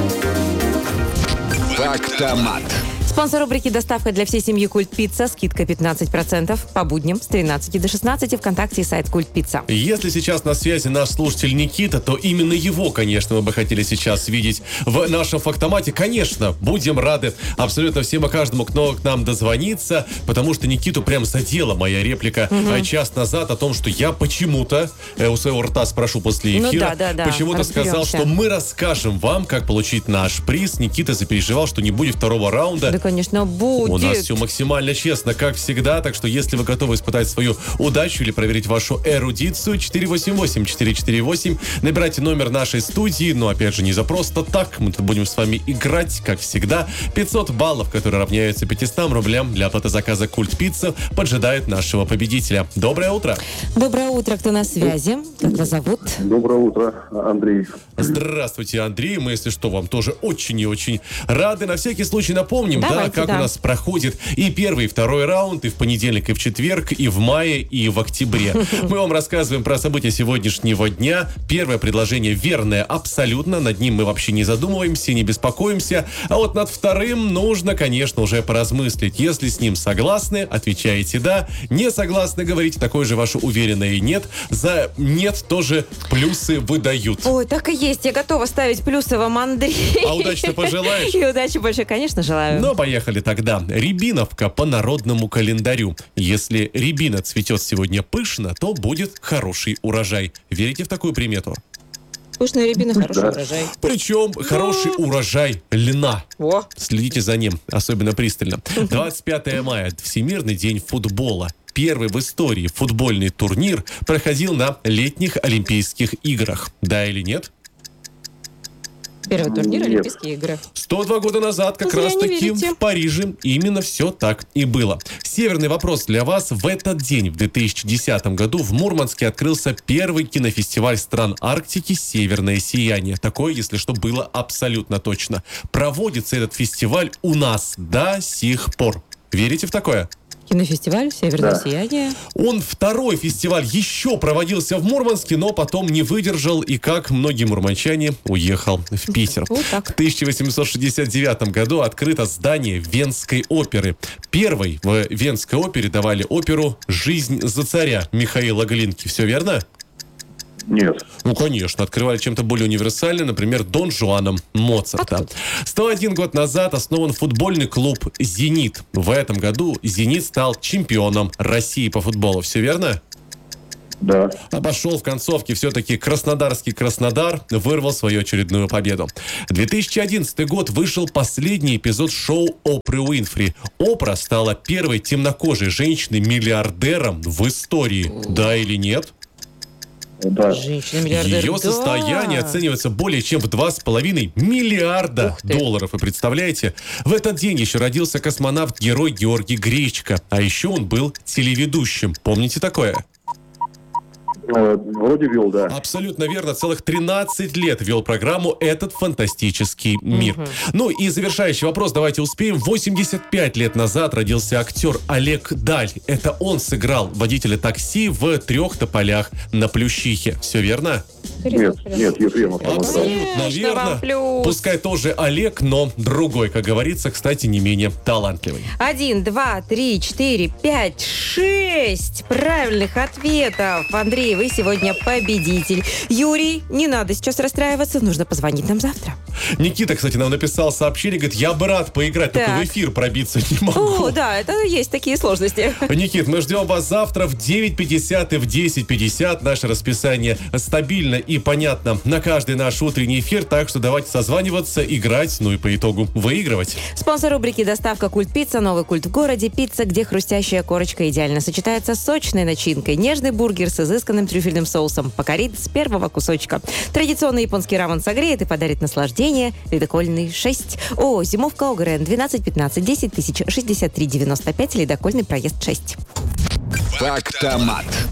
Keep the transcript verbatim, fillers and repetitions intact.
Фактомат. Спонсор рубрики «Доставка для всей семьи Культ Пицца». Скидка пятнадцать процентов по будням с тринадцати до шестнадцати. ВКонтакте и сайт Культ Пицца. Если сейчас на связи наш слушатель Никита, то именно его, конечно, мы бы хотели сейчас видеть в нашем Фактомате. Конечно, будем рады абсолютно всем и каждому, кто к нам дозвонится, потому что Никиту прям задела моя реплика угу. час назад о том, что я почему-то, э, у своего рта спрошу после эфира, ну, да, да, да. почему-то сказал, что мы расскажем вам, как получить наш приз. Никита запереживал, что не будет второго раунда. Да, конечно, будет. У нас все максимально честно, как всегда. Так что, если вы готовы испытать свою удачу или проверить вашу эрудицию, четыре восемь восемь четыре четыре восемь. Набирайте номер нашей студии. Но, опять же, не за просто так. Мы тут будем с вами играть, как всегда. пятьсот баллов, которые равняются пятистам рублям для оплаты заказа Культ Пицца, поджидает нашего победителя. Доброе утро. Доброе утро. Кто на связи? Как вас зовут? Доброе утро, Андрей. Здравствуйте, Андрей. Мы, если что, вам тоже очень и очень рады. На всякий случай напомним, Давайте, да, как да. у нас проходит и первый, и второй раунд, и в понедельник, и в четверг, и в мае, и в октябре. Мы вам рассказываем про события сегодняшнего дня. Первое предложение верное абсолютно. Над ним мы вообще не задумываемся, не беспокоимся. А вот над вторым нужно, конечно, уже поразмыслить. Если с ним согласны, отвечаете «да». Не согласны, говорите такое же ваше уверенное «нет». За «нет» тоже плюсы выдают. Ой, так и есть. Я готова ставить плюсы вам, Андрей. А удачи пожелаешь? И удачи больше, конечно, желаю. Ну, поехали тогда. Рябиновка по народному календарю. Если рябина цветет сегодня пышно, то будет хороший урожай. Верите в такую примету? Пышная рябина, хороший Да. урожай. Причем хороший урожай льна. О. Следите за ним, особенно пристально. двадцать пятого мая, Всемирный день футбола. Первый в истории футбольный турнир проходил на летних Олимпийских играх. Да или нет? Первый турнир Нет. Олимпийские игры. сто два года назад как Зря не раз-таки верите. в Париже именно все так и было. Северный вопрос для вас. В этот день, в две тысячи десятом году, в Мурманске открылся первый кинофестиваль стран Арктики «Северное сияние». Такое, если что, было абсолютно точно. Проводится этот фестиваль у нас до сих пор. Верите в такое? Кинофестиваль «Северное Да. сияние». Он второй фестиваль еще проводился в Мурманске, но потом не выдержал и, как многие мурманчане, уехал в Питер. Вот так. В тысяча восемьсот шестьдесят девятом году открыто здание Венской оперы. Первой в Венской опере давали оперу «Жизнь за царя» Михаила Глинки. Все верно? Нет. Ну, конечно, открывали чем-то более универсальным, например, Дон Жуаном Моцарта. сто один год назад основан футбольный клуб «Зенит». В этом году «Зенит» стал чемпионом России по футболу. Все верно? Да. Обошел в концовке все-таки краснодарский Краснодар, вырвал свою очередную победу. две тысячи одиннадцатый год вышел последний эпизод шоу Опры Уинфри. Опра стала первой темнокожей женщиной-миллиардером в истории. Да или нет? Да. Женщина-миллиардер. Ее Да. состояние оценивается более чем в два с половиной миллиарда Ух ты. долларов. Вы представляете? В этот день еще родился космонавт-герой Георгий Гречко. А еще он был телеведущим. Помните такое? Э, Вроде вел, да. Абсолютно верно. Целых тринадцать лет вел программу «Этот фантастический мир». Ну и завершающий вопрос, давайте успеем. восемьдесят пять лет назад родился актер Олег Даль. Это он сыграл водителя такси в «Трех тополях на Плющихе». Все верно? Нет, нет, Ефремов. по-моему, да. Абсолютно Конечно, верно. вам плюс. Пускай тоже Олег, но другой, как говорится, кстати, не менее талантливый. Один, два, три, четыре, пять, шесть правильных ответов. Андрей, вы сегодня победитель. Юрий, не надо сейчас расстраиваться, нужно позвонить нам завтра. Никита, кстати, нам написал сообщение, говорит, я бы рад поиграть, только Так. в эфир пробиться не могу. О, да, это есть такие сложности. Никит, мы ждем вас завтра в девять пятьдесят и в десять пятьдесят. Наше расписание стабильно и понятно на каждый наш утренний эфир, так что давайте созваниваться, играть, ну и по итогу выигрывать. Спонсор рубрики «Доставка Культ Пицца». Новый культ в городе. Пицца, где хрустящая корочка идеально сочетается с сочной начинкой. Нежный бургер с изысканным трюфельным соусом покорит с первого кусочка. Традиционный японский рамен согреет и подарит наслаждение. Ледокольный шесть. О, зимовка ОГРН двенадцать пятнадцать десять тысяч шестьдесят три девяносто пять. Ледокольный проезд шесть. Фактомат.